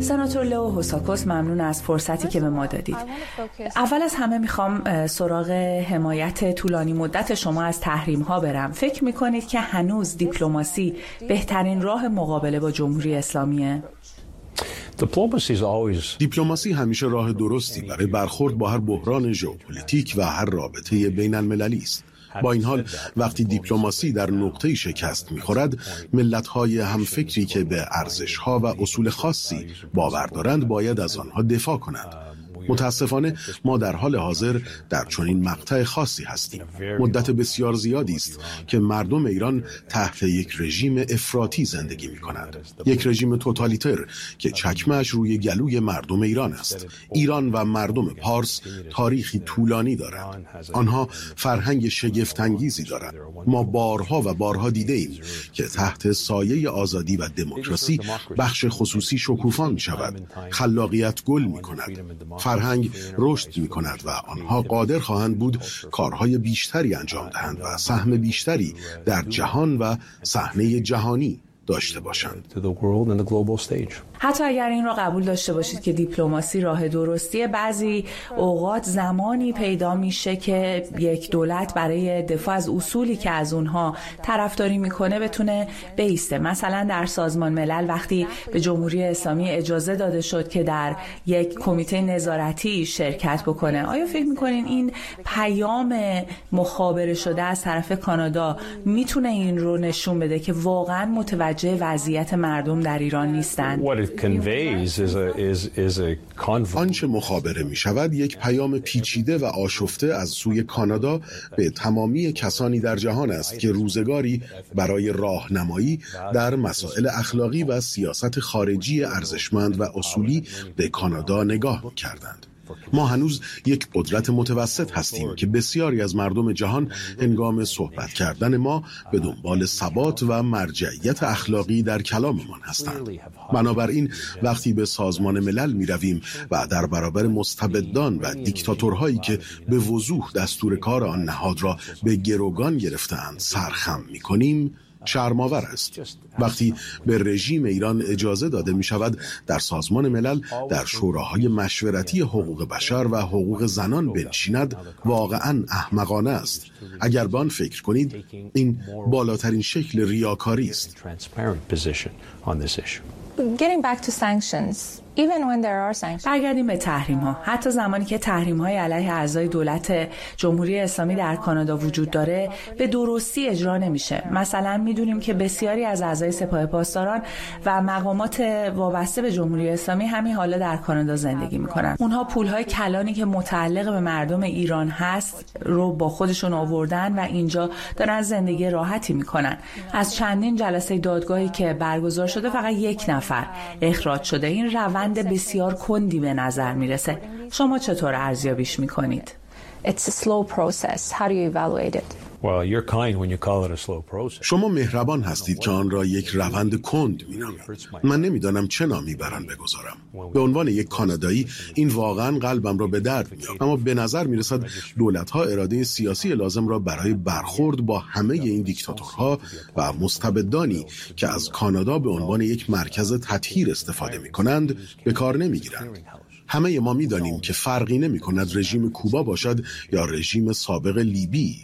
سناتور لئو هوساکوس، ممنون از فرصتی که به ما دادید. اول از همه میخوام سراغ حمایت طولانی مدت شما از تحریم‌ها برم. فکر میکنید که هنوز دیپلماسی بهترین راه مقابله با جمهوری اسلامیه؟ دیپلماسی همیشه راه درستی برای برخورد با هر بحران ژئوپلیتیک و هر رابطه بین المللی است. با این حال وقتی دیپلماسی در نقطه‌ای شکست می‌خورد، ملت‌های همفکری که به ارزش‌ها و اصول خاصی باور دارند باید از آنها دفاع کنند. متاسفانه ما در حال حاضر در چنین مقطع خاصی هستیم. مدت بسیار زیادی است که مردم ایران تحت یک رژیم افراطی زندگی می‌کنند. یک رژیم توتالیتر که چکمه‌اش روی گلوی مردم ایران است. ایران و مردم پارس تاریخی طولانی دارند. آنها فرهنگ شگفت‌انگیزی دارند. ما بارها و بارها دیده‌ایم که تحت سایه آزادی و دموکراسی بخش خصوصی شکوفا می‌شود، خلاقیت گل می‌کند، فرهنگ رشد می کند و آنها قادر خواهند بود کارهای بیشتری انجام دهند و سهم بیشتری در جهان و صحنه جهانی داشته باشند. حتی اگر این را قبول داشته باشید که دیپلماسی راه درستیه، بعضی اوقات زمانی پیدا میشه که یک دولت برای دفاع از اصولی که از اونها طرفداری میکنه بتونه بایسته. مثلا در سازمان ملل وقتی به جمهوری اسلامی اجازه داده شد که در یک کمیته نظارتی شرکت بکنه، آیا فکر میکنین این پیام مخابره شده از طرف کانادا میتونه این رو نشون بده که واقعا متوجه وضعیت مردم در ایران نیستند؟ آنچه مخابره می شود یک پیام پیچیده و آشفته از سوی کانادا به تمامی کسانی در جهان است که روزگاری برای راهنمایی در مسائل اخلاقی و سیاست خارجی ارزشمند و اصولی به کانادا نگاه می کردند. ما هنوز یک قدرت متوسط هستیم که بسیاری از مردم جهان هنگام صحبت کردن ما به دنبال ثبات و مرجعیت اخلاقی در کلاممان هستند. بنابراین وقتی به سازمان ملل می رویم و در برابر مستبدان و دیکتاتورهایی که به وضوح دستور کار آن نهاد را به گروگان گرفته‌اند سرخم می کنیم، شرم‌آور است. وقتی به رژیم ایران اجازه داده می شود در سازمان ملل در شوراهای مشورتی حقوق بشر و حقوق زنان بنشیند، واقعاً احمقانه است. اگر به آن فکر کنید، این بالاترین شکل ریاکاری است. برگردیم به تحریم ها. حتی زمانی که تحریم های علیه اعضای دولت جمهوری اسلامی در کانادا وجود داره، به درستی اجرا نمیشه. مثلا میدونیم که بسیاری از اعضای سپاه پاسداران و مقامات وابسته به جمهوری اسلامی همین حالا در کانادا زندگی میکنن. اونها پولهای کلانی که متعلق به مردم ایران هست رو با خودشون آوردن و اینجا دارن زندگی راحتی میکنن. از چندین جلسه دادگاهی که برگزار شده فقط یک نفر اخراج شده. این روند بسیار کندی به نظر میرسه. شما چطور ارزیابیش میکنید؟ It's a slow process. How do you evaluate it? شما مهربان هستید که آن را یک روند کند می‌نامید. من نمیدانم چه نامی بر آن بگذارم. به عنوان یک کانادایی این واقعا قلبم را به درد می‌آورد. اما به نظر می‌رسد دولت‌ها اراده سیاسی لازم را برای برخورد با همه این دیکتاتورها و مستبدانی که از کانادا به عنوان یک مرکز تطهیر استفاده می‌کنند به کار نمی‌گیرند. همه ما می‌دانیم که فرقی نمی‌کند رژیم کوبا باشد یا رژیم سابق لیبی